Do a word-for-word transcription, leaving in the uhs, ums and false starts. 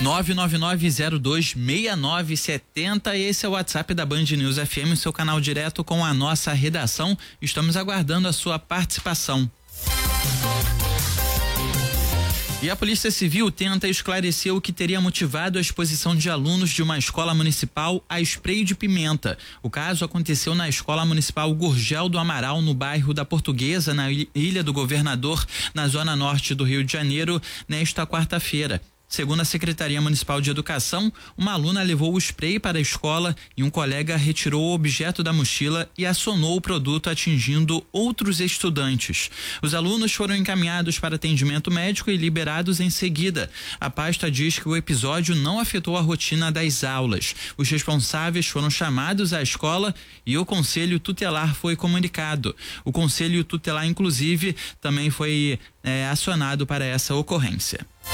nove nove nove zero dois seis nove sete zero. Esse é o WhatsApp da Band News F M, seu canal direto com a nossa redação. Estamos aguardando a sua participação. E a Polícia Civil tenta esclarecer o que teria motivado a exposição de alunos de uma escola municipal a spray de pimenta. O caso aconteceu na Escola Municipal Gurgel do Amaral, no bairro da Portuguesa, na Ilha do Governador, na zona norte do Rio de Janeiro, nesta quarta-feira. Segundo a Secretaria Municipal de Educação, uma aluna levou o spray para a escola e um colega retirou o objeto da mochila e acionou o produto, atingindo outros estudantes. Os alunos foram encaminhados para atendimento médico e liberados em seguida. A pasta diz que o episódio não afetou a rotina das aulas. Os responsáveis foram chamados à escola e o Conselho Tutelar foi comunicado. O Conselho Tutelar, inclusive, também foi é, acionado para essa ocorrência.